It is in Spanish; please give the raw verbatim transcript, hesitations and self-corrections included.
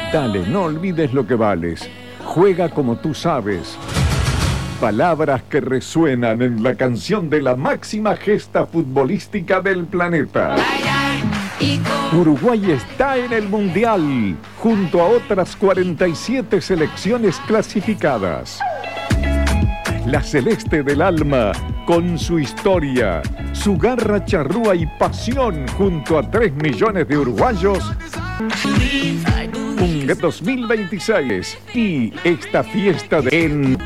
Dale, no olvides lo que vales. Juega como tú sabes. Palabras que resuenan en la canción de la máxima gesta futbolística del planeta. Uruguay está en el Mundial, junto a otras cuarenta y siete selecciones clasificadas. La celeste del alma, con su historia, su garra charrúa y pasión, junto a tres millones de uruguayos. Un dos mil veintiséis y esta fiesta de... En